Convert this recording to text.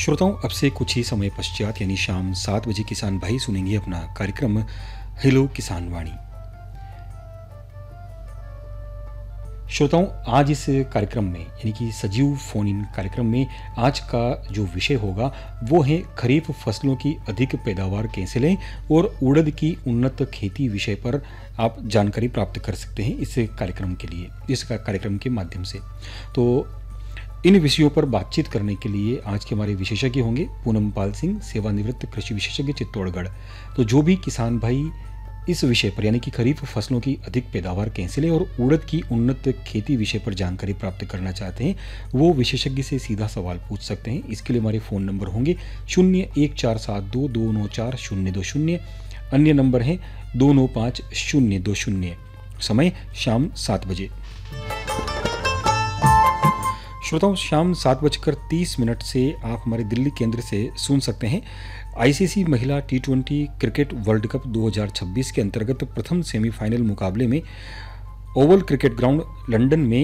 श्रोताओं, अब से कुछ ही समय पश्चात यानी शाम 7 बजे किसान भाई सुनेंगे अपना कार्यक्रम हेलो किसान वाणी। श्रोताओं, आज इस कार्यक्रम में यानी कि सजीव फोन इन कार्यक्रम में आज का जो विषय होगा वो है खरीफ फसलों की अधिक पैदावार कैसे लें और उड़द की उन्नत खेती विषय पर आप जानकारी प्राप्त कर सकते हैं इस कार्यक्रम के लिए, इस कार्यक्रम के माध्यम से। तो इन विषयों पर बातचीत करने के लिए आज के हमारे विशेषज्ञ होंगे पूनम पाल सिंह, सेवानिवृत्त कृषि विशेषज्ञ, चित्तौड़गढ़। तो जो भी किसान भाई इस विषय पर यानी कि खरीफ फसलों की अधिक पैदावार कैसे लें और उड़द की उन्नत खेती विषय पर जानकारी प्राप्त करना चाहते हैं वो विशेषज्ञ से सीधा सवाल पूछ सकते हैं। इसके लिए हमारे फ़ोन नंबर होंगे 01472294 अन्य नंबर है 295020। समय शाम 7 बजे। श्रोताओं, शाम 7:30 से आप हमारे दिल्ली केंद्र से सुन सकते हैं आईसीसी महिला T20 क्रिकेट वर्ल्ड कप 2026 के अंतर्गत प्रथम सेमीफाइनल मुकाबले में ओवल क्रिकेट ग्राउंड लंदन में